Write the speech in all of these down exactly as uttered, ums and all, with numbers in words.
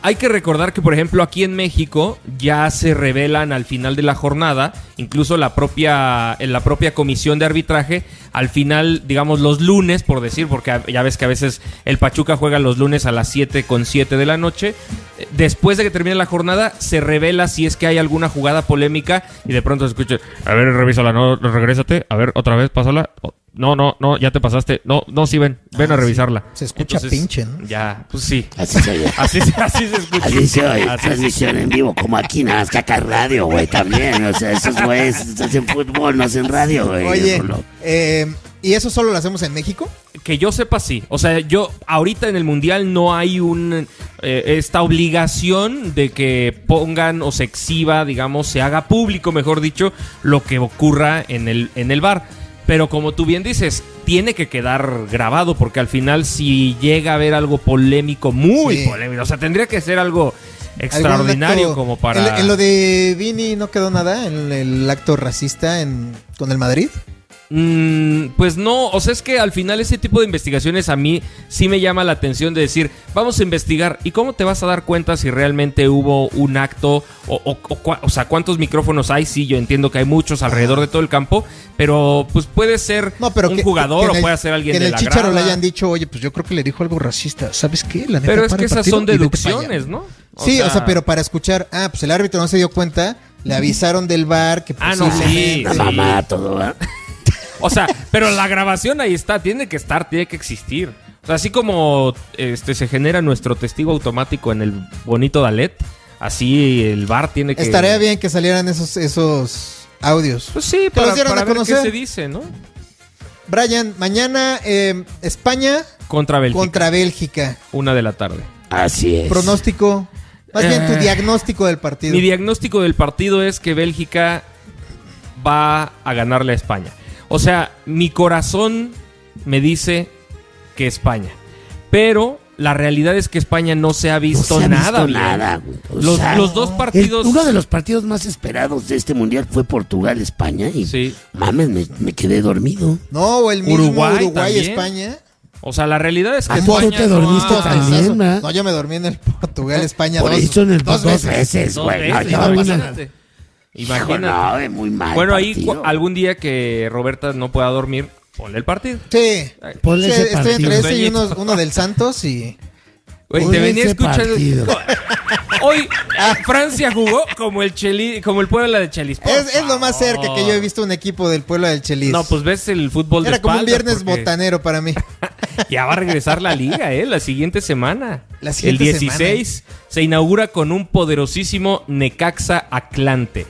hay que recordar que, por ejemplo, aquí en México ya se revelan al final de la jornada, incluso la propia, en la propia comisión de arbitraje, al final, digamos, los lunes, por decir, porque ya ves que a veces el Pachuca juega los lunes a las siete con siete de la noche, después de que termine la jornada, se revela si es que hay alguna jugada polémica y de pronto se escucha, a ver, revísala, no, regrésate, a ver, otra vez, pásala. No, no, no, ya te pasaste. No, no, sí, ven, ven ah, a revisarla. Sí. Se escucha Entonces, pinche, ¿no? Ya, pues sí. Así se oye. Así, así se escucha. Así se oye. Así transmisión en vivo, como aquí, nada más que acá radio, güey, también. O sea, esos güeyes hacen fútbol, no hacen radio, güey. Oye, eh, ¿y eso solo lo hacemos en México? Que yo sepa, sí. O sea, yo, ahorita en el Mundial no hay un eh, esta obligación de que pongan o se exhiba, digamos, se haga público, mejor dicho, lo que ocurra en el, en el V A R. Pero como tú bien dices, tiene que quedar grabado porque al final si llega a haber algo polémico, muy sí. polémico, o sea, tendría que ser algo extraordinario acto, como para... En, en lo de Vini no quedó nada, en el acto racista en, con el Madrid. Mm, pues no, o sea, es que al final ese tipo de investigaciones a mí sí me llama la atención de decir, vamos a investigar, ¿y cómo te vas a dar cuenta si realmente hubo un acto o, o, o, o sea, cuántos micrófonos hay? Sí, yo entiendo que hay muchos alrededor de todo el campo, pero pues puede ser no, pero un que, jugador que o el, puede ser alguien de la grada. Que en el Chícharo le hayan dicho, oye, pues yo creo que le dijo algo racista, ¿sabes qué? La neta, pero es que esas son deducciones, ¿no? O sí, sea... o sea, pero para escuchar, ah, pues el árbitro no se dio cuenta, le avisaron del V A R que ah, no, sí, la mamá, todo, ¿verdad? O sea, pero la grabación ahí está, tiene que estar, tiene que existir. O sea, así como este se genera nuestro testigo automático en el bonito Dalet, así el V A R tiene que... Estaría bien que salieran esos, esos audios. Pues sí, que para, los dieran para a ver conocer. Qué se dice, ¿no? Brian, mañana eh, España contra Bélgica. Contra Bélgica. Una de la tarde. Así es. Pronóstico, más eh, bien tu diagnóstico del partido. Mi diagnóstico del partido es que Bélgica va a ganarle a España. O sea, mi corazón me dice que España. Pero la realidad es que España no se ha visto, no se ha nada. Visto nada los, sea, los dos partidos... El, uno de los partidos más esperados de este Mundial fue Portugal-España. Y sí. mames, me, me quedé dormido. No, o el mismo Uruguay, Uruguay-España. O sea, la realidad es que ah, España... ¿Tú te dormiste no, también, ¿verdad? No, yo me dormí en el Portugal-España Por dos, eso en el dos, dos veces. veces, dos güey. veces, No, imagínate. Imagínate. No, muy mal bueno, partido. ahí cu- algún día que Roberta no pueda dormir, ponle el partido. Sí, ponle sí ese estoy partido. entre ese y uno, uno del Santos y... Güey, te venía escuchando. Partido. Hoy Francia jugó como el Cheli, como el Puebla de Chelis. Es, es lo más cerca que yo he visto un equipo del Puebla del Chelis. No, pues ves el fútbol de Era como un viernes porque... botanero para mí. Ya va a regresar la liga, ¿eh? La siguiente semana. La siguiente el dieciséis semana. Se inaugura con un poderosísimo Necaxa Atlante.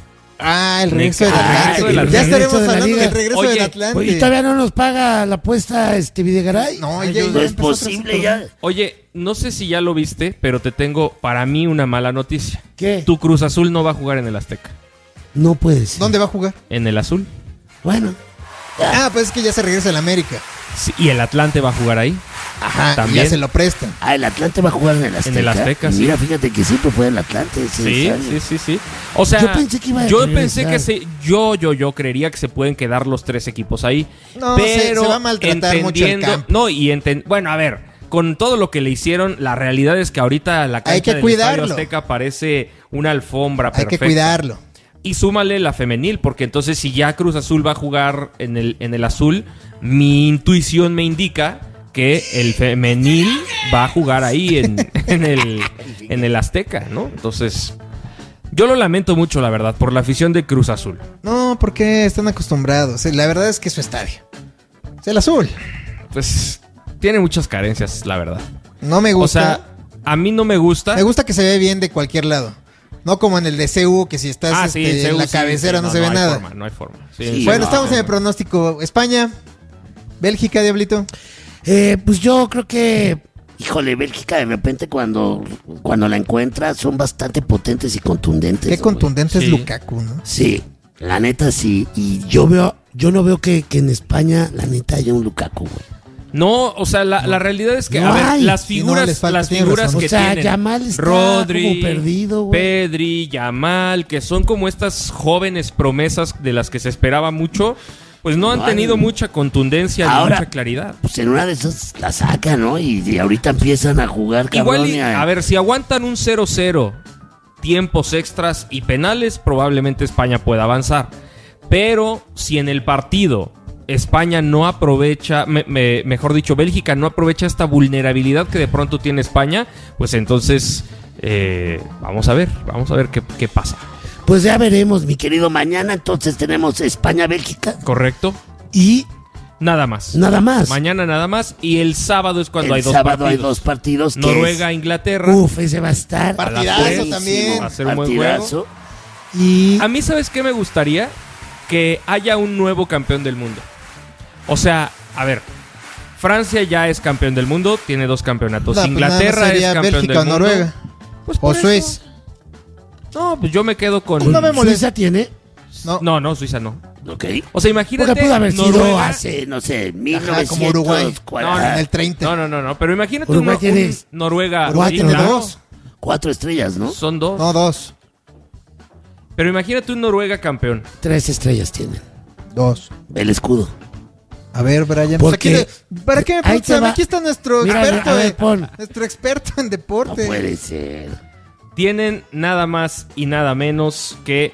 Ah, el regreso del Ah, Atlante. el regreso Ya de estaremos de la hablando liga. del regreso Oye, del Atlante. ¿Y todavía no nos paga la apuesta este Videgaray? No, Ay, ya, no ya es empezó posible otra ya. vez. Oye, no sé si ya lo viste, pero te tengo para mí una mala noticia. ¿Qué? Tu Cruz Azul no va a jugar en el Azteca. No puede ser. ¿Dónde va a jugar? En el Azul. Bueno. Ah, pues es que ya se regresa al América. Sí, y el Atlante va a jugar ahí. Ajá, también. ya se lo prestan. Ah, el Atlante va a jugar en el Azteca. En el Azteca, y sí. mira, fíjate que siempre fue el Atlante. Sí, sí, sí, sí. O sea, yo pensé que iba a yo regresar. pensé que se, yo, yo, yo creería que se pueden quedar los tres equipos ahí. No, pero se, se va a maltratar mucho el campo. No, y enten, bueno, a ver, con todo lo que le hicieron, la realidad es que ahorita la cancha Hay que del cuidarlo. Estadio Azteca parece una alfombra Hay perfecta. que cuidarlo. Y súmale la femenil, porque entonces si ya Cruz Azul va a jugar en el, en el azul, mi intuición me indica que el femenil va a jugar ahí en, en, el, en el Azteca, ¿no? Entonces, yo lo lamento mucho, la verdad, por la afición de Cruz Azul. No, porque están acostumbrados. La verdad es que es su estadio. Es el azul. Pues tiene muchas carencias, la verdad. No me O gusta. sea, a mí no me gusta. Me gusta que se ve bien de cualquier lado. No como en el de C U, que si estás Ah, este, sí, en C U, la sí, cabecera sí, no, se ve hay nada. Forma, no hay forma. Sí, Sí, Bueno, no, estamos no. en el pronóstico. España, Bélgica, Diablito. Eh, pues yo creo que, híjole, Bélgica de repente cuando, cuando la encuentra son bastante potentes y contundentes. Qué ¿no, contundente Sí. es Lukaku, ¿no? güey? Sí, la neta sí. Y yo veo, yo no veo que, que en España la neta haya un Lukaku, güey. No, o sea, la, la realidad es que, No a ver, hay. las Y no, figuras, les falta, las tienes figuras razón. que O sea, tienen Yamal está Rodri, como perdido, güey. Pedri, Yamal, que son como estas jóvenes promesas de las que se esperaba mucho, Pues no han No tenido han- mucha contundencia ni Ahora- mucha claridad. Pues en una de esas la sacan, ¿no? Y, y ahorita empiezan a jugar, cabrón. Igual, y- y a- a ver, si aguantan un cero cero, tiempos extras y penales, probablemente España pueda avanzar. Pero si en el partido España no aprovecha, me- me- mejor dicho, Bélgica no aprovecha esta vulnerabilidad que de pronto tiene España, pues entonces eh, vamos a ver, vamos a ver qué, qué pasa. Pues ya veremos, mi querido. Mañana entonces tenemos España-Bélgica ¿Correcto? y Nada más. nada más. Mañana nada más. Y el sábado es cuando el hay dos sábado hay partidos. dos partidos. que Noruega, es- Inglaterra. Uf, ese va a estar. Par- a las Partidazo tres. también. Va a ser un buen Partidazo. juego. Y A mí, ¿sabes qué me gustaría? Que haya un nuevo campeón del mundo. O sea, a ver, Francia ya es campeón del mundo, tiene dos campeonatos. No, pues nada más Inglaterra es sería campeón Bélgica del o mundo. Noruega. Pues por O eso. Suiza. No, pues yo me quedo con... No me molesta. Suiza tiene. No. No, no, Suiza no. Ok. O sea, imagínate... Porque pudo haber sido Noruega- hace, no sé, mil Ajá, novecientos como Uruguay. cuarenta. No, en el treinta. No, no, no, no, pero imagínate Uruguay uno- tiene- un Noruega... Uruguay sí, tiene claro, dos. Cuatro estrellas, ¿no? Son dos. No, dos. Pero imagínate un Noruega campeón. Tres estrellas tienen. Dos. El escudo. A ver, Brian. Porque- pues aquí le- ¿Para qué me Ahí preguntas? te A mí va. Aquí está nuestro Mira, experto. a ver, eh, pon. Nuestro experto en No deporte. puede ser. Tienen nada más y nada menos que...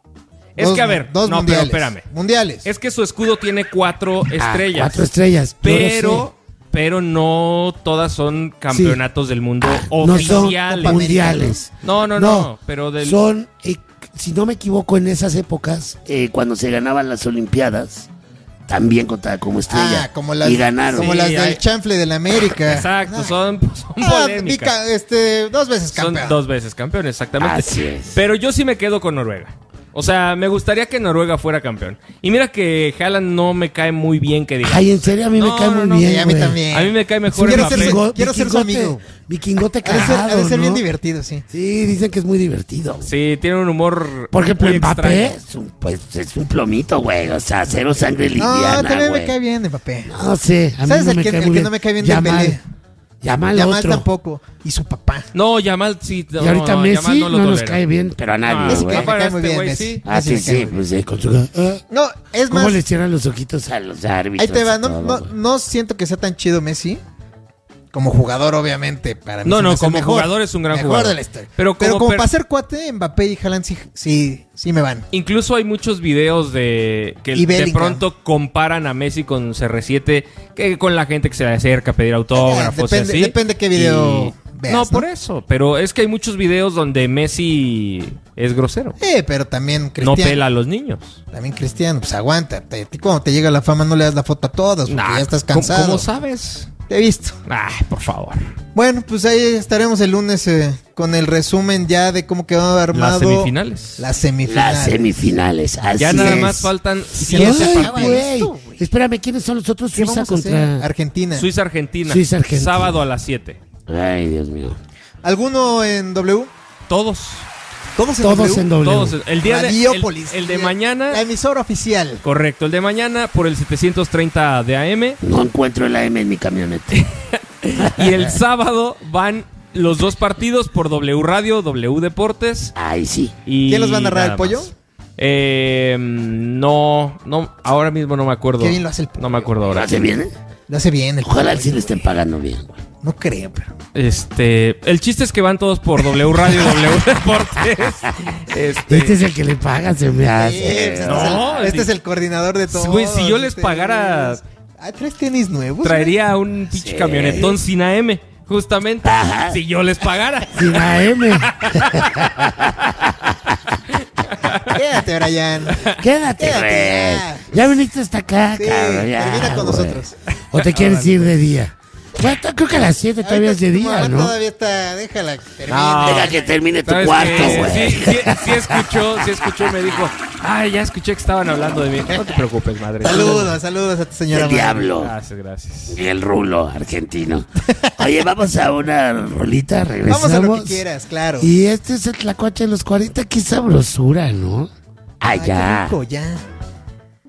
Es Dos- que, a ver, dos no, mundiales. pero espérame. Mundiales. Es que su escudo tiene cuatro Ah, estrellas. cuatro estrellas. yo lo Pero, pero no todas son campeonatos del mundo sé. No son oficiales. mundiales. No, no, no, pero del- Son, eh, si no me equivoco, en esas épocas, eh, cuando se ganaban las Olimpiadas, también contaba como estrella. Ah, como las, y ganaron. como Sí, las del hay- chanfle del América. Exacto, Ah. son, son Ah, polémicas. bica- este, dos veces Son campeón. dos veces campeón, exactamente. Así es. Pero yo sí me quedo con Noruega. O sea, me gustaría que Noruega fuera campeón. Y mira que Haaland no me cae muy bien, que diga. Ay, en serio, a mí No, me cae no, muy no, bien. Sí, a mí güey. también. A mí me cae mejor Quiero Mbappé. ser su- Vikingo- quiero ser su vikingote- amigo. Vikingote Ha de ser, cagado, ha de ser bien ¿no? divertido, sí. Sí, dicen que es muy divertido. Sí, tiene un humor Por ejemplo, muy Mbappé extraño. es un, pues, es un plomito, güey. O sea, cero sangre liviana, No, también güey. me cae bien Mbappé. No sé, a mí ¿Sabes no el me que- cae el muy que bien. no me cae bien? Yamal. Dembélé. Yamal Yamal otro. tampoco. Y su papá. No, Yamal sí. Y ahorita no, Messi Yamal no, lo nos tolero. cae bien, pero a nadie, Ah, Messi güey. que me para cae muy este bien, güey, Messi. sí. Ah, sí, Messi me cae sí, muy pues eh, con su... ah, No, es ¿Cómo más. le cierran los ojitos a los árbitros? Ahí te va. y No, todo, no, güey? no siento que sea tan chido Messi. Como jugador, obviamente. Para mí No, se me no, hace el como mejor, jugador es un gran mejor jugador. de la historia. Pero Pero como como, per- para ser cuate, Mbappé y Haaland sí, sí, sí me van. Incluso hay muchos videos de que Y de Bellingham. pronto comparan a Messi con C R siete, que con la gente que se le acerca a pedir autógrafos y Depende- así. depende qué video Y- veas, no, ¿no? por eso. Pero es que hay muchos videos donde Messi es grosero. Eh, pero también No Cristiano. pela a los niños. También Cristiano, pues aguántate. A ti cuando te llega la fama no le das la foto a todos porque Nah, ya estás ¿cómo- cansado. ¿Cómo sabes? Te he visto. Ay, por favor. Bueno, pues ahí estaremos el lunes eh, con el resumen ya de cómo quedó armado. Las semifinales. Las semifinales. Las semifinales, así Ya nada es. más faltan se siete nos acaba partidos. Ay, esto, güey. güey. Espérame, ¿quiénes son los otros? ¿Qué Suiza vamos a hacer? contra... Argentina. Suiza-Argentina. Suiza-Argentina. Sábado a las siete. Ay, Dios mío. ¿Alguno en W? Todos. Todos en Todos W. en doble. Todos. El día de, el, Radiópolis. el de mañana. La emisora oficial. Correcto, el de mañana por el setecientos treinta de A M. No encuentro el A M en mi camioneta. Y el sábado van los dos partidos por W Radio, W Deportes. Ay, sí. Y ¿Quién los va a narrar, nada el pollo? más. Eh, no, no, ahora mismo no me acuerdo. Qué bien lo hace el pollo. No me acuerdo ¿Lo ahora. hace bien, eh? Lo hace bien el Ojalá pollo, sí le güey. estén pagando bien, güey. No creo, pero. Este, el chiste es que van todos por W Radio, W Deportes. Este, Este es el que le paga, se me Sí, hace. este, no, es el, este sí. es el coordinador de todo. Güey, si yo les pagara- Ah, ¿traes tenis nuevos? traería un pinche Sí. camionetón sin A M, justamente. Ajá. Si yo les pagara. Sin A M. güey? Quédate, Brian. Quédate, Quédate, güey. ya. Ya viniste hasta acá, Sí, cabrón. Ya, termina con güey. nosotros. ¿O te quieres ir de día? Bueno, t- creo que a las siete todavía es de Ahorita, día, como ¿no? Todavía está. Déjala. que termine. No. Deja que termine tu ¿Sabes cuarto, qué? güey. Sí, sí, sí escuchó, sí escuchó y me dijo, ay, ya escuché que estaban hablando de mí. No te preocupes, madre. Saludos, saludos a tu señora. El madre. diablo. Gracias, gracias. Y el rulo argentino. Oye, vamos a una rolita, regresamos. Vamos a lo que quieras, claro. Y este es el tlacuache de los cuarenta, qué sabrosura, ¿no? Ah, Ay, qué ya. rico, ya.